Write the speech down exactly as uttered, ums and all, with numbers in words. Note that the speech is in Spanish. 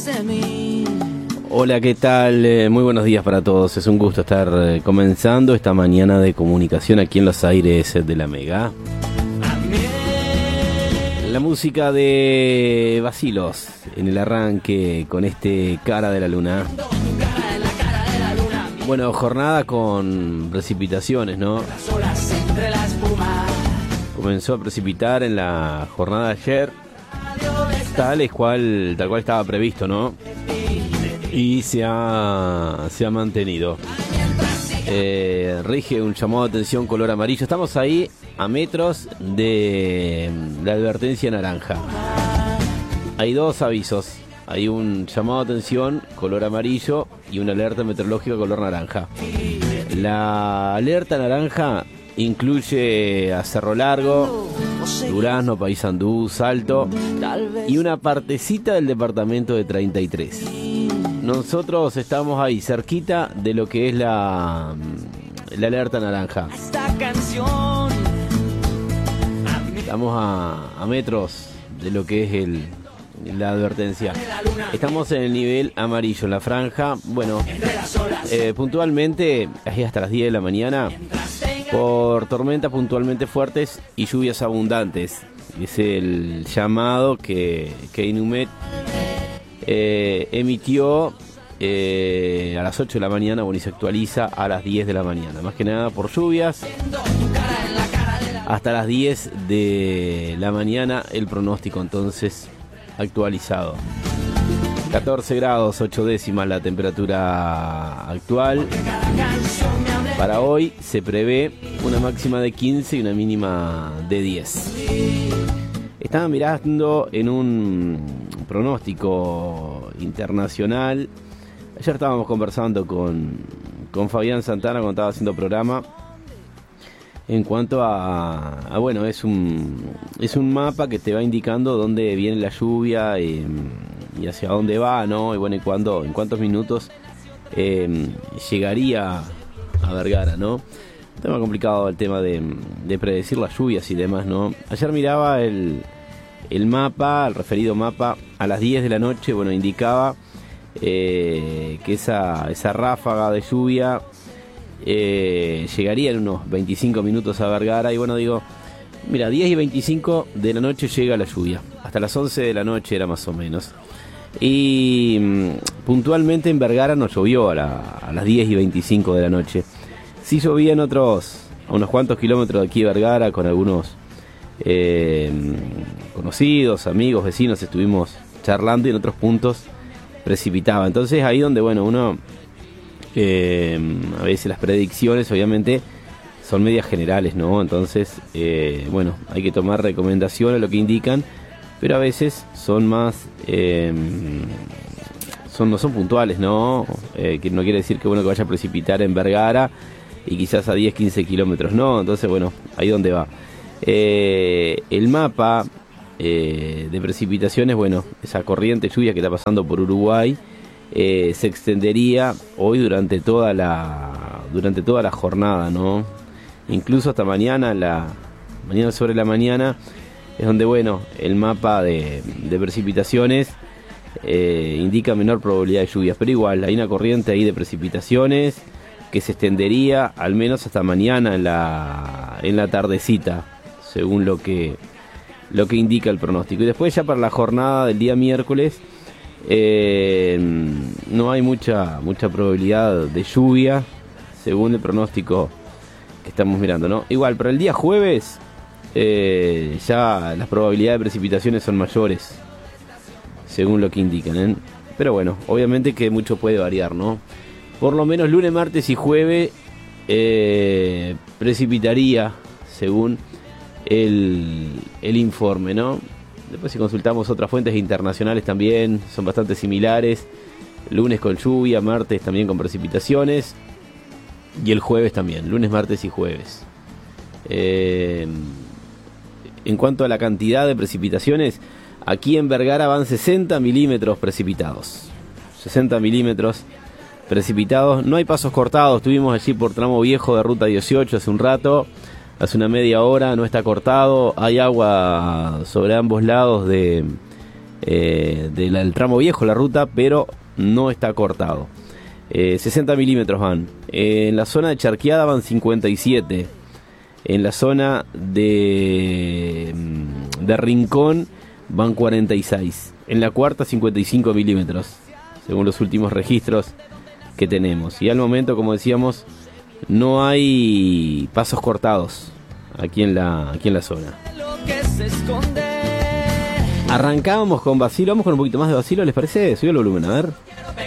Hola, ¿qué tal? Eh, muy buenos días para todos. Es un gusto estar eh, comenzando esta mañana de comunicación aquí en los aires de la Mega. La música de Vacilos en el arranque con este Cara de la Luna. Bueno, jornada con precipitaciones, ¿no? Comenzó a precipitar en la jornada de ayer, tal cual, tal cual estaba previsto, ¿no? Y se ha, se ha mantenido. Eh, rige un llamado de atención color amarillo. Estamos ahí a metros de la advertencia naranja. Hay dos avisos. Hay un llamado de atención color amarillo y una alerta meteorológica color naranja. La alerta naranja incluye a Cerro Largo, Durazno, Paysandú, Salto y una partecita del departamento de treinta y tres. Nosotros estamos ahí, cerquita de lo que es la, la alerta naranja. Estamos a, a metros de lo que es el, la advertencia. Estamos en el nivel amarillo, en la franja. Bueno, eh, puntualmente, hasta las diez de la mañana, por tormentas puntualmente fuertes y lluvias abundantes. Es el llamado que, que Inumet Eh, emitió eh, a las ocho de la mañana, bueno, y se actualiza a las diez de la mañana, más que nada por lluvias. Hasta las diez de la mañana el pronóstico entonces actualizado. catorce grados ocho décimas la temperatura actual. Para hoy se prevé una máxima de quince y una mínima de diez. Estaba mirando en un pronóstico internacional. Ayer estábamos conversando con, con Fabián Santana cuando estaba haciendo programa. En cuanto a, a bueno, es un es un mapa que te va indicando dónde viene la lluvia y, y hacia dónde va, ¿no? Y bueno, y cuándo, en cuántos minutos eh, llegaría a Vergara, ¿no? Tema complicado el tema de, de predecir las lluvias y demás, ¿no? Ayer miraba el El mapa, el referido mapa, a las diez de la noche, bueno, indicaba eh, que esa, esa ráfaga de lluvia eh, llegaría en unos veinticinco minutos a Vergara. Y bueno, digo, mira, diez y veinticinco de la noche llega la lluvia. Hasta las once de la noche era más o menos. Y mm, puntualmente en Vergara no llovió a, la, a las diez y veinticinco de la noche. Sí llovía en otros, a unos cuantos kilómetros de aquí de Vergara, con algunos Eh, conocidos, amigos, vecinos, estuvimos charlando y en otros puntos precipitaba. Entonces ahí donde, bueno, uno eh, a veces las predicciones obviamente son medias generales, ¿no? Entonces, eh, bueno, hay que tomar recomendaciones, lo que indican, pero a veces son más eh, son no son puntuales, ¿no? Eh, que no quiere decir que bueno que vaya a precipitar en Vergara y quizás a diez, quince kilómetros, ¿no? Entonces, bueno, ahí donde va. Eh, el mapa eh, de precipitaciones, bueno, esa corriente lluvia que está pasando por Uruguay eh, se extendería hoy durante toda la durante toda la jornada, ¿no? Incluso hasta mañana, la mañana sobre la mañana es donde, bueno, el mapa de, de precipitaciones eh, indica menor probabilidad de lluvias, pero igual hay una corriente ahí de precipitaciones que se extendería al menos hasta mañana en la en la tardecita, según lo que lo que indica el pronóstico. Y después ya para la jornada del día miércoles eh, no hay mucha mucha probabilidad de lluvia, según el pronóstico que estamos mirando, ¿no? Igual, para el día jueves eh, ya las probabilidades de precipitaciones son mayores, según lo que indican, ¿eh? Pero bueno, obviamente que mucho puede variar, ¿no? Por lo menos lunes, martes y jueves eh, precipitaría, según el, el informe, ¿no? Después si consultamos otras fuentes internacionales también son bastante similares. Lunes con lluvia, martes también con precipitaciones y el jueves también, lunes, martes y jueves. Eh, en cuanto a la cantidad de precipitaciones, aquí en Vergara van sesenta milímetros precipitados. sesenta milímetros precipitados. No hay pasos cortados. Estuvimos allí por tramo viejo de ruta dieciocho hace un rato, hace una media hora. No está cortado. Hay agua sobre ambos lados de, eh, del, del tramo viejo, la ruta, pero no está cortado. Eh, sesenta milímetros van. Eh, en la zona de Charqueada van cincuenta y siete. En la zona de, de Rincón van cuarenta y seis. En la cuarta, cincuenta y cinco milímetros, según los últimos registros que tenemos. Y al momento, como decíamos, no hay pasos cortados aquí en la, aquí en la zona. Arrancábamos con Vacilo. Vamos con un poquito más de Vacilo, ¿les parece? Subió el volumen, a ver.